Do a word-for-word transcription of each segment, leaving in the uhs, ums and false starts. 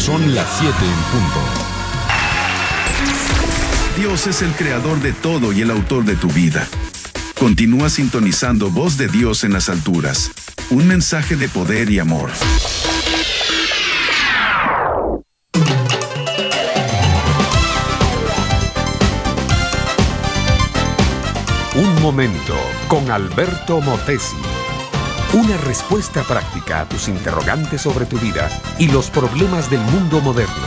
Son las siete en punto. Dios es el creador de todo y el autor de tu vida. Continúa sintonizando Voz de Dios en las alturas. Un mensaje de poder y amor. Un momento con Alberto Motesi. Una respuesta práctica a tus interrogantes sobre tu vida y los problemas del mundo moderno.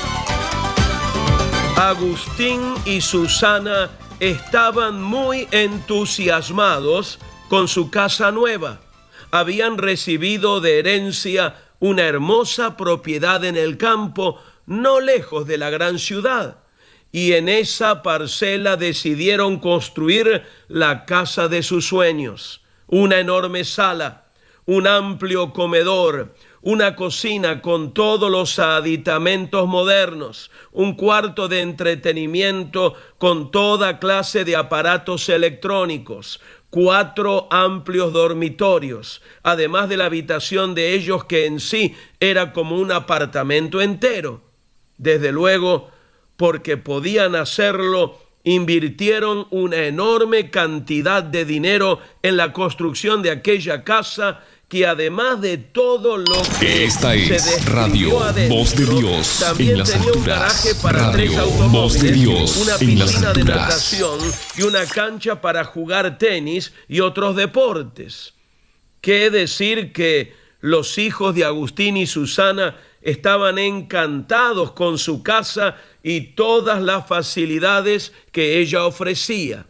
Agustín y Susana estaban muy entusiasmados con su casa nueva. Habían recibido de herencia una hermosa propiedad en el campo, no lejos de la gran ciudad. Y en esa parcela decidieron construir la casa de sus sueños. Una enorme sala, un amplio comedor, una cocina con todos los aditamentos modernos, un cuarto de entretenimiento con toda clase de aparatos electrónicos, cuatro amplios dormitorios, además de la habitación de ellos que en sí era como un apartamento entero. Desde luego, porque podían hacerlo, invirtieron una enorme cantidad de dinero en la construcción de aquella casa, que además de todo lo que Esta es Radio adentro, Voz de Dios también en las tenía un alturas. garaje para Radio tres automóviles, Voz de Dios una en las piscina de alturas. natación y una cancha para jugar tenis y otros deportes. ¿Qué decir que los hijos de Agustín y Susana estaban encantados con su casa y todas las facilidades que ella ofrecía?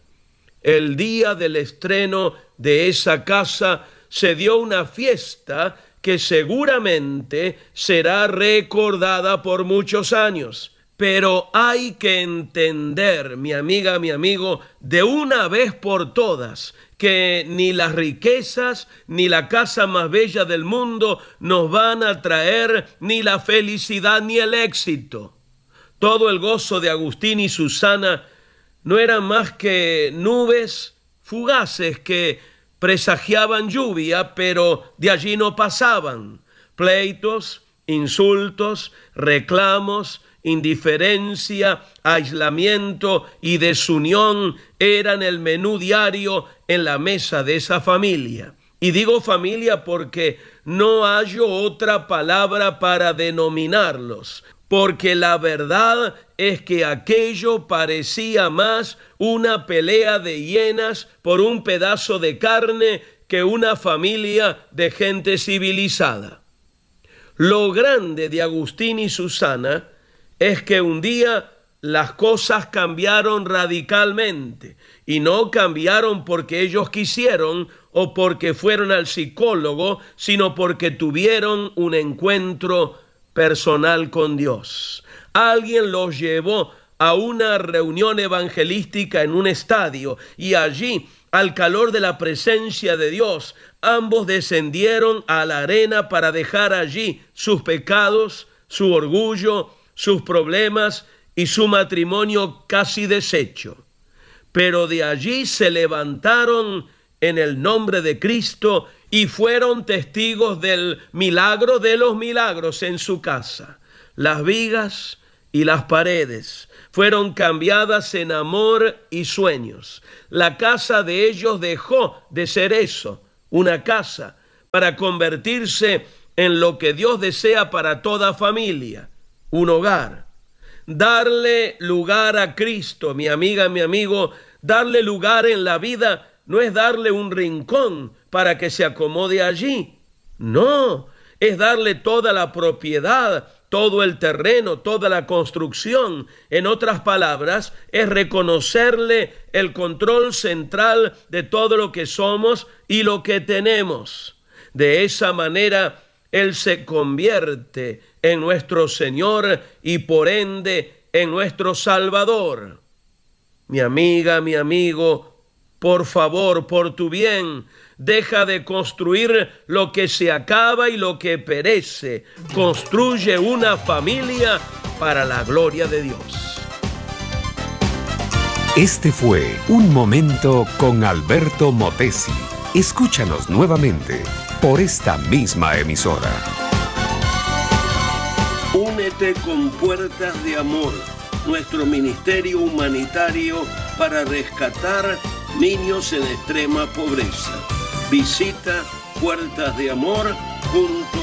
El día del estreno de esa casa se dio una fiesta que seguramente será recordada por muchos años. Pero hay que entender, mi amiga, mi amigo, de una vez por todas, que ni las riquezas ni la casa más bella del mundo nos van a traer ni la felicidad ni el éxito. Todo el gozo de Agustín y Susana no eran más que nubes fugaces que presagiaban lluvia, pero de allí no pasaban. Pleitos, insultos, reclamos, indiferencia, aislamiento y desunión eran el menú diario en la mesa de esa familia. Y digo familia porque no hallo otra palabra para denominarlos, porque la verdad es que aquello parecía más una pelea de hienas por un pedazo de carne que una familia de gente civilizada. Lo grande de Agustín y Susana es que un día las cosas cambiaron radicalmente, y no cambiaron porque ellos quisieron o porque fueron al psicólogo, sino porque tuvieron un encuentro personal con Dios. Alguien los llevó a una reunión evangelística en un estadio, y allí, al calor de la presencia de Dios, ambos descendieron a la arena para dejar allí sus pecados, su orgullo, sus problemas y su matrimonio casi deshecho. Pero de allí se levantaron en el nombre de Cristo y fueron testigos del milagro de los milagros en su casa. Las vigas y las paredes fueron cambiadas en amor y sueños. La casa de ellos dejó de ser eso, una casa, para convertirse en lo que Dios desea para toda familia, un hogar. Darle lugar a Cristo, mi amiga, mi amigo, darle lugar en la vida no es darle un rincón para que se acomode allí. No, es darle toda la propiedad, todo el terreno, toda la construcción. En otras palabras, es reconocerle el control central de todo lo que somos y lo que tenemos. De esa manera, Él se convierte en nuestro Señor y por ende en nuestro Salvador. Mi amiga, mi amigo, por favor, por tu bien, deja de construir lo que se acaba y lo que perece. Construye una familia para la gloria de Dios. Este fue Un Momento con Alberto Motesi. Escúchanos nuevamente por esta misma emisora. Únete con Puertas de Amor, nuestro ministerio humanitario para rescatar niños en extrema pobreza. Visita puertas de amor punto